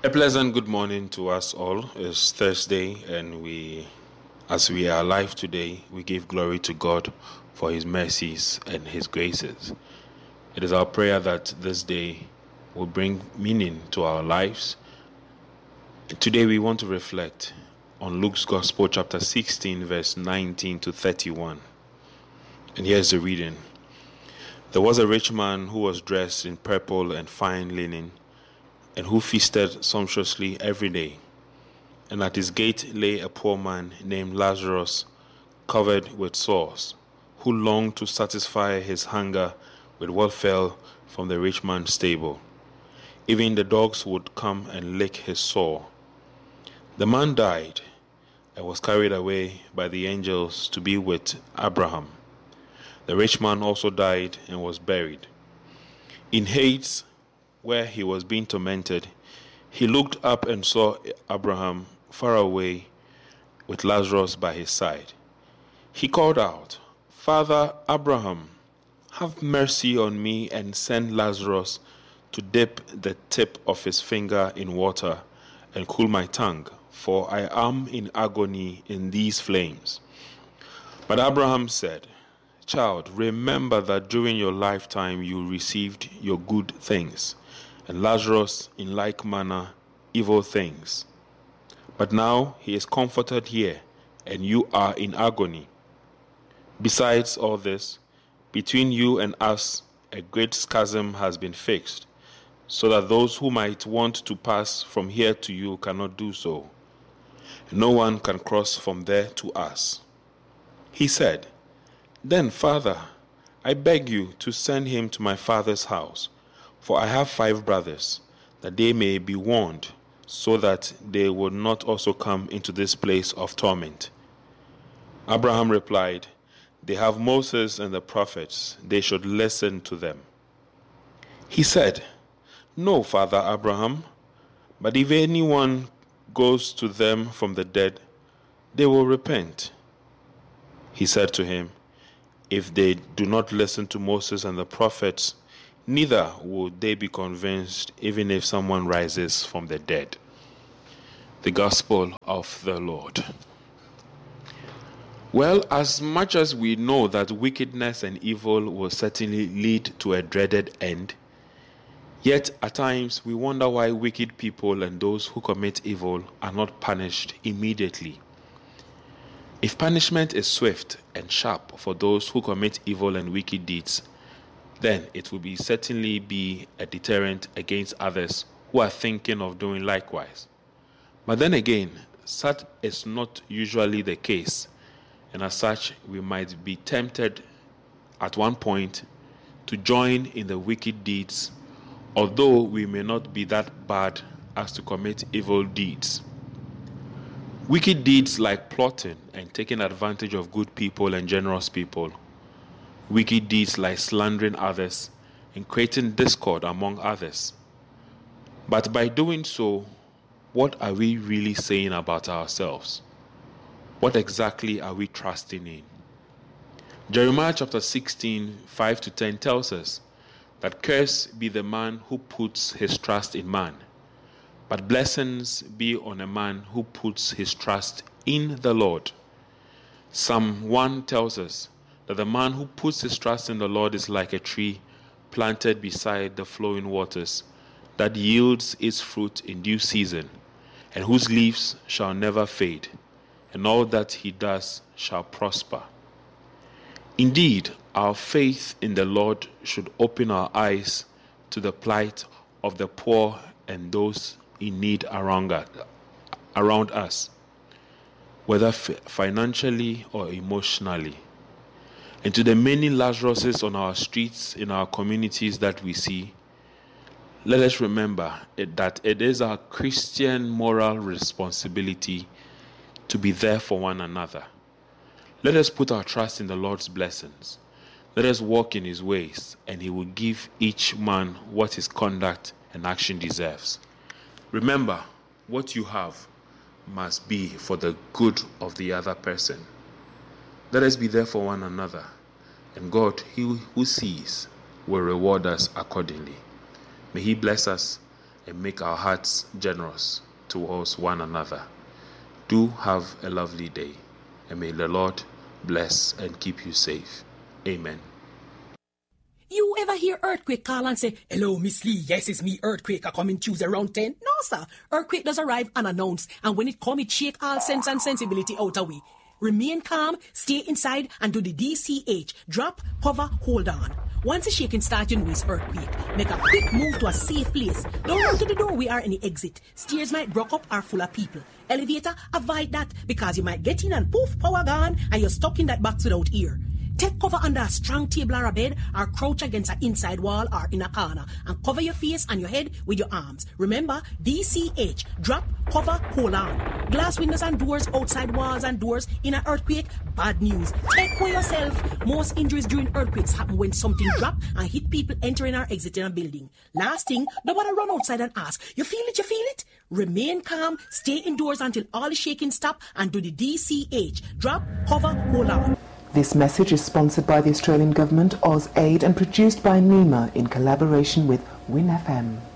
A pleasant good morning to us all. It's Thursday, and as we are alive today, we give glory to God for His mercies and His graces. It is our prayer that this day will bring meaning to our lives. Today we want to reflect on Luke's Gospel, chapter 16, verse 19 to 31. And here's the reading. There was a rich man who was dressed in purple and fine linen, and who feasted sumptuously every day. And at his gate lay a poor man named Lazarus, covered with sores, who longed to satisfy his hunger with what fell from the rich man's table. Even the dogs would come and lick his sore. The man died and was carried away by the angels to be with Abraham. The rich man also died and was buried. In Hades, where he was being tormented, he looked up and saw Abraham far away with Lazarus by his side. He called out, "Father Abraham, have mercy on me and send Lazarus to dip the tip of his finger in water and cool my tongue, for I am in agony in these flames." But Abraham said, "Child, remember that during your lifetime you received your good things, and Lazarus in like manner evil things. But now he is comforted here, and you are in agony. Besides all this, between you and us a great chasm has been fixed, so that those who might want to pass from here to you cannot do so. No one can cross from there to us." He said, "Then, Father, I beg you to send him to my father's house, for I have 5 brothers, that they may be warned, so that they would not also come into this place of torment." Abraham replied, "They have Moses and the prophets. They should listen to them." He said, "No, Father Abraham, but if anyone goes to them from the dead, they will repent." He said to him, "If they do not listen to Moses and the prophets, neither would they be convinced even if someone rises from the dead." The Gospel of the Lord. Well, as much as we know that wickedness and evil will certainly lead to a dreaded end, yet at times we wonder why wicked people and those who commit evil are not punished immediately. If punishment is swift and sharp for those who commit evil and wicked deeds, then it will certainly be a deterrent against others who are thinking of doing likewise. But then again, such is not usually the case, and as such, we might be tempted at one point to join in the wicked deeds, although we may not be that bad as to commit evil deeds. Wicked deeds like plotting and taking advantage of good people and generous people. Wicked deeds like slandering others and creating discord among others. But by doing so, what are we really saying about ourselves? What exactly are we trusting in? Jeremiah chapter 16, 5 to 10 tells us that cursed be the man who puts his trust in man, but blessings be on a man who puts his trust in the Lord. Psalm 1 tells us that the man who puts his trust in the Lord is like a tree planted beside the flowing waters, that yields its fruit in due season, and whose leaves shall never fade, and all that he does shall prosper. Indeed, our faith in the Lord should open our eyes to the plight of the poor and those in need around us, whether financially or emotionally. And to the many Lazaruses on our streets, in our communities that we see, let us remember that it is our Christian moral responsibility to be there for one another. Let us put our trust in the Lord's blessings. Let us walk in His ways, and He will give each man what his conduct and action deserves. Remember, what you have must be for the good of the other person. Let us be there for one another, and God, He who sees, will reward us accordingly. May He bless us and make our hearts generous towards one another. Do have a lovely day, and may the Lord bless and keep you safe. Amen. You ever hear Earthquake call and say, "Hello, Miss Lee, yes, it's me, Earthquake, I coming Tuesday around 10? No, sir. Earthquake does arrive unannounced, and when it come, it shake all sense and sensibility out of we. Remain calm, stay inside, and do the DCH. Drop, cover, hold on. Once the shaking starts, you know it's earthquake. Make a quick move to a safe place. Don't run to the doorway or any exit. Stairs might block up or full of people. Elevator, avoid that, because you might get in and poof, power gone, and you're stuck in that box without ear. Take cover under a strong table or a bed, or crouch against an inside wall or in a corner, and cover your face and your head with your arms. Remember, DCH, drop, cover, hold on. Glass windows and doors, outside walls and doors in an earthquake, bad news. Take care yourself. Most injuries during earthquakes happen when something drop and hit people entering or exiting a building. Last thing, don't want to run outside and ask, you feel it, you feel it? Remain calm, stay indoors until all the shaking stop, and do the DCH, drop, cover, hold on. This message is sponsored by the Australian Government, AusAid, and produced by NEMA in collaboration with WIN FM.